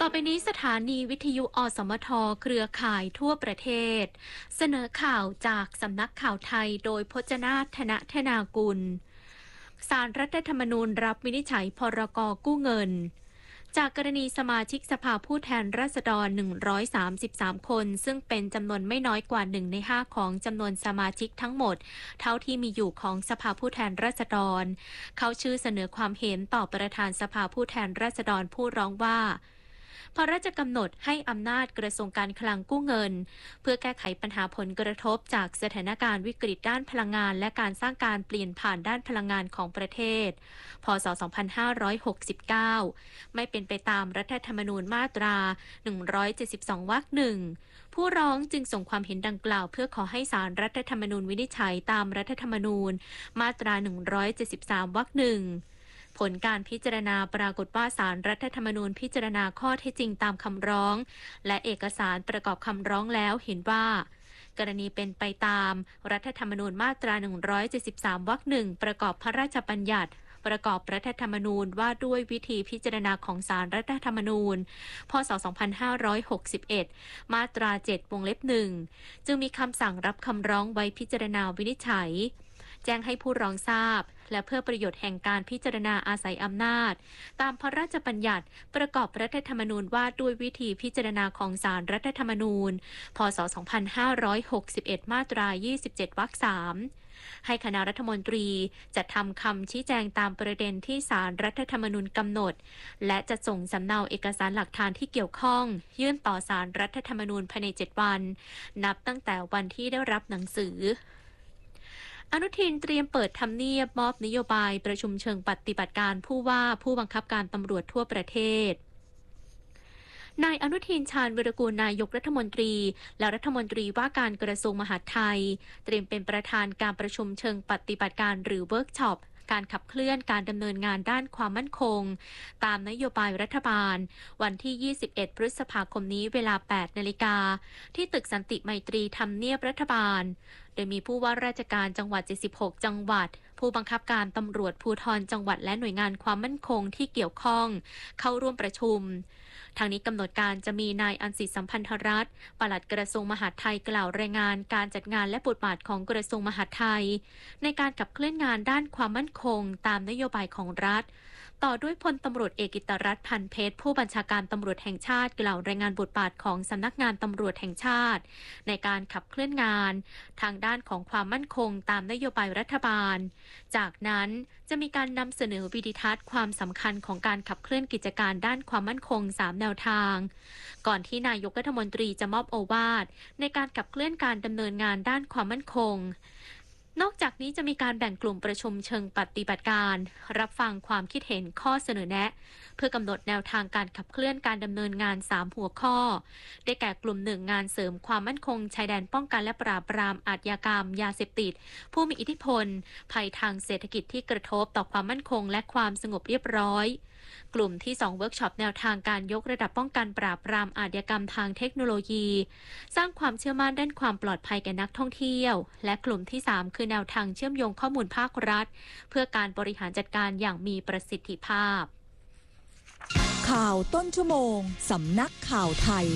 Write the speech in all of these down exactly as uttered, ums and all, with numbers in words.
ต่อไปนี้สถานีวิทยุอสมทเครือข่ายทั่วประเทศเสนอข่าวจากสำนักข่าวไทยโดยพจนาถ ธนธนากุลศาลรัฐธรรมนูญรับวินิจฉัยพรก.กู้เงินจากกรณีสมาชิกสภาผู้แทนราษฎรหนึ่งร้อยสามสิบสามคนซึ่งเป็นจำนวนไม่น้อยกว่าหนึ่งในห้าของจำนวนสมาชิกทั้งหมดเท่าที่มีอยู่ของสภาผู้แทนราษฎรเขาชื่อเสนอความเห็นต่อประธานสภาผู้แทนราษฎรผู้ร้องว่าพระราชกำหนดให้อำนาจกระทรวงการคลังกู้เงินเพื่อแก้ไขปัญหาผลกระทบจากสถานการณ์วิกฤตด้านพลังงานและการสร้างการเปลี่ยนผ่านด้านพลังงานของประเทศพ.ศ. สองพันห้าร้อยหกสิบเก้าไม่เป็นไปตามรัฐธรรมนูญมาตราหนึ่งร้อยเจ็ดสิบสองวรรคหนึ่งผู้ร้องจึงส่งความเห็นดังกล่าวเพื่อขอให้ศาลรัฐธรรมนูญวินิจฉัยตามรัฐธรรมนูญมาตราหนึ่งร้อยเจ็ดสิบสามวรรคหนึ่งผลการพิจารณาปรากฏว่าศาลรัฐธรรมนูญพิจารณาข้อเท็จจริงตามคำร้องและเอกสารประกอบคำร้องแล้วเห็นว่ากรณีเป็นไปตามรัฐธรรมนูญมาตราหนึ่งร้อยเจ็ดสิบสามวรรคหนึ่งประกอบพระราชบัญญัติประกอบรัฐธรรมนูญว่าด้วยวิธีพิจารณาของศาลรัฐธรรมนูญพ.ศ. สองพันห้าร้อยหกสิบเอ็ดมาตราเจ็ดวงเล็บหนึ่งจึงมีคำสั่งรับคำร้องไว้พิจารณาวินิจฉัยแจ้งให้ผู้ร้องทราบและเพื่อประโยชน์แห่งการพิจารณาอาศัยอำนาจตามพระราชบัญญัติประกอบรัฐธรรมนูญว่าด้วยวิธีพิจารณาของศาลรัฐธรรมนูญพ.ศ. สองพันห้าร้อยหกสิบเอ็ดมาตรายี่สิบเจ็ดวรรคสามให้คณะรัฐมนตรีจัดทำคำชี้แจงตามประเด็นที่ศาลรัฐธรรมนูญกำหนดและจะส่งสำเนาเอกสารหลักฐานที่เกี่ยวข้องยื่นต่อศาลรัฐธรรมนูญภายในเจ็ดวันนับตั้งแต่วันที่ได้รับหนังสืออนุทินเตรียมเปิดทำเนียบมอบนโยบายประชุมเชิงปฏิบัติการผู้ว่าผู้บังคับการตำรวจทั่วประเทศนายอนุทินชาญวิรากูลนายกรัฐมนตรีและรัฐมนตรีว่าการกระทรวงมหาดไทยเตรียมเป็นประธานการประชุมเชิงปฏิบัติการหรือเวิร์กช็อปการขับเคลื่อนการดำเนินงานด้านความมั่นคงตามนโยบายรัฐบาลวันที่ยี่สิบเอ็ดพฤษภาคมนี้เวลา แปดนาฬิกาที่ตึกสันติไมตรีทำเนียบรัฐบาลโดยมีผู้ว่าราชการจังหวัดเจ็ดสิบหกจังหวัดผู้บังคับการตำรวจภูธรจังหวัดและหน่วยงานความมั่นคงที่เกี่ยวข้องเข้าร่วมประชุมทางนี้กำหนดการจะมีนายอันสิทธิสัมพันธรัตน์ปลัดกระทรวงมหาดไทยกล่าวรายงานการจัดงานและบทบาทของกระทรวงมหาดไทยในการขับเคลื่อนงานด้านความมั่นคงตามนโยบายของรัฐต่อด้วยพลตำรวจเอกกิตติรัตน์พันเพชรผู้บัญชาการตำรวจแห่งชาติกล่าวรายงานบทบาทของสำนักงานตำรวจแห่งชาติในการขับเคลื่อนงานทางด้านของความมั่นคงตามนโยบายรัฐบาลจากนั้นจะมีการนำเสนอวิดีทัศน์ความสำคัญของการขับเคลื่อนกิจการด้านความมั่นคงสามแนวทางก่อนที่นายกรัฐมนตรีจะมอบโอวาทในการขับเคลื่อนการดำเนินงานด้านความมั่นคงนอกจากนี้จะมีการแบ่งกลุ่มประชุมเชิงปฏิบัติการรับฟังความคิดเห็นข้อเสนอแนะเพื่อกำหนดแนวทางการขับเคลื่อนการดำเนินงานสามหัวข้อได้แก่กลุ่มหนึ่งงานเสริมความมั่นคงชายแดนป้องกันและปราบปรามอาชญากรรมยาเสพติดผู้มีอิทธิพลภัยทางเศรษฐกิจที่กระทบต่อความมั่นคงและความสงบเรียบร้อยกลุ่มที่สองเวิร์กช็อปแนวทางการยกระดับป้องกันปราบปรามอาชญากรรมทางเทคโนโลยีสร้างความเชื่อมั่นด้านความปลอดภัยแก่นักท่องเที่ยวและกลุ่มที่สามคือแนวทางเชื่อมโยงข้อมูลภาครัฐเพื่อการบริหารจัดการอย่างมีประสิทธิภาพข่าวต้นชั่วโมงสำนักข่าวไทย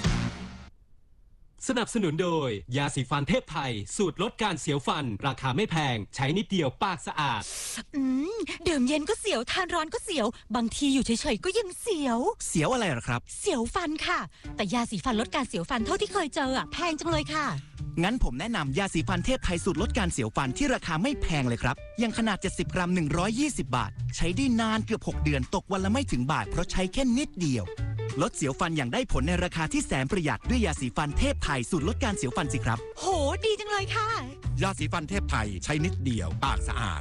สนับสนุนโดยยาสีฟันเทพไทยสูตรลดการเสียวฟันราคาไม่แพงใช้นิดเดียวปากสะอาดอืมดื่มเย็นก็เสียวทานร้อนก็เสียวบางทีอยู่เฉยๆก็ยังเสียวเสียวอะไรหรอครับเสียวฟันค่ะแต่ยาสีฟันลดการเสียวฟันเท่าที่เคยเจออะแพงจังเลยค่ะงั้นผมแนะนำยาสีฟันเทพไทยสูตรลดการเสียวฟันที่ราคาไม่แพงเลยครับยังขนาดเจ็ดสิบกรัมหนึ่งร้อยยี่สิบบาทใช้ได้นานเกือบหกเดือนตกวันละไม่ถึงบาทเพราะใช้แค่นิดเดียวลดเสียวฟันอย่างได้ผลในราคาที่แสนประหยัดด้วยยาสีฟันเทพไทยสูตรลดการเสียวฟันสิครับโหดีจังเลยค่ะยาสีฟันเทพไทยใช้นิดเดียวปากสะอาด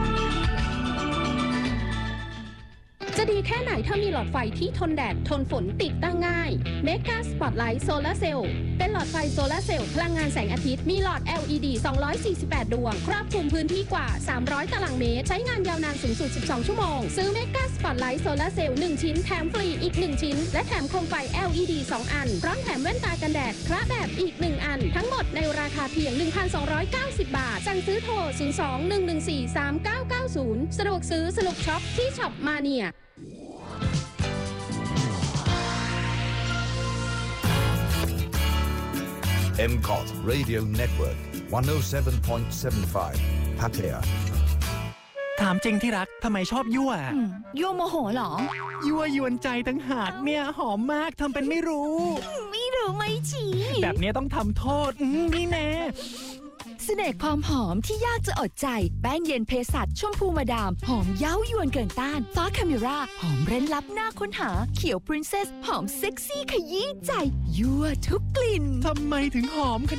จะดีแค่ไหนถ้ามีหลอดไฟที่ทนแดดทนฝนติดตั้งง่าย Mega Spotlight Solar Cell เป็นหลอดไฟโซลาร์เซลล์พลังงานแสงอาทิตย์มีหลอด แอล อี ดี สองร้อยสี่สิบแปดดวงครอบคลุมพื้นที่กว่าสามร้อยตารางเมตรใช้งานยาวนานสูงสุดสิบสองชั่วโมงซื้อ Mega Spotlight Solar Cell หนึ่งชิ้นแถมฟรีอีกหนึ่งชิ้นและแถมโคมไฟ แอล อี ดี สองอันพร้อมแถมแว่นตากันแดดคระแบบอีกหนึ่งอันทั้งหมดในราคาเพียง หนึ่งพันสองร้อยเก้าสิบ บาทสั่งซื้อโทรศูนย์ สอง หนึ่ง หนึ่ง สี่ สาม เก้า เก้า ศูนย์สะดวกซื้อสนุกช็อปที่ช็อปมาเนียเอ็ม ซี โอ ที Radio Network หนึ่งศูนย์เจ็ดจุดห้า พัทยาถามจริงที่รักทำไมชอบยั่วยั่วโมโหเหรอยั่วยวนใจตั้งหากเนี่ยหอมมากทำเป็นไม่รู้ไม่รู้ไม่ชี้แบบนี้ต้องทำโทษอืมนี่แน่เสน่ห์ความหอมที่ยากจะอดใจ แป้งเย็นเพสัชชมพูมาดาม หอมเย้ายวนเกินต้าน ฟ้าคาเมราหอมเร้นลับหน้าค้นหา เขียวปรินเซสหอมเซ็กซี่ขยี้ใจ ยั่วทุกกลิ่นทำไมถึงหอมข